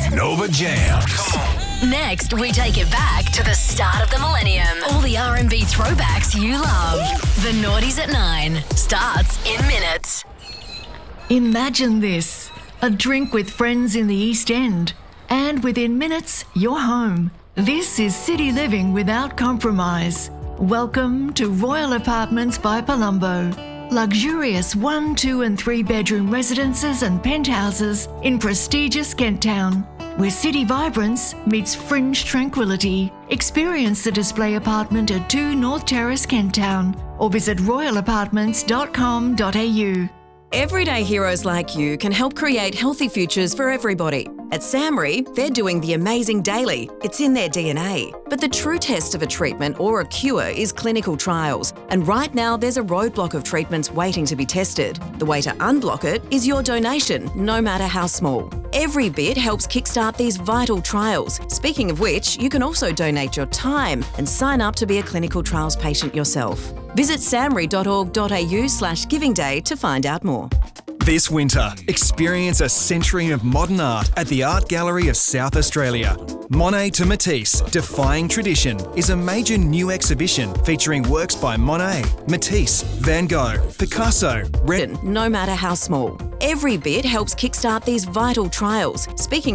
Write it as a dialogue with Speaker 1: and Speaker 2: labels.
Speaker 1: Nova Jams. Come on.
Speaker 2: Next, we take it back to the start of the millennium. All the R&B throwbacks you love. The Naughties at 9 starts in minutes.
Speaker 3: Imagine this, a drink with friends in the East End, and within minutes, you're home. This is city living without compromise. Welcome to Royal Apartments by Palumbo. Luxurious 1, 2 and 3 bedroom residences and penthouses in prestigious Kent Town, where city vibrance meets fringe tranquility. Experience the display apartment at 2 North Terrace, Kent Town, or visit royalapartments.com.au.
Speaker 4: Everyday heroes like you can help create healthy futures for everybody. At SAMRI, they're doing the amazing daily. It's in their DNA. But the true test of a treatment or a cure is clinical trials. And right now, there's a roadblock of treatments waiting to be tested. The way to unblock it is your donation, no matter how small. Every bit helps kickstart these vital trials. Speaking of which, you can also donate your time and sign up to be a clinical trials patient yourself. Visit samri.org.au/Giving Day to find out more.
Speaker 5: This winter, experience a century of modern art at the Art Gallery of South Australia. Monet to Matisse, Defying Tradition is a major new exhibition featuring works by Monet, Matisse, Van Gogh, Picasso,
Speaker 4: No matter how small. Every bit helps kickstart these vital trials. Speaking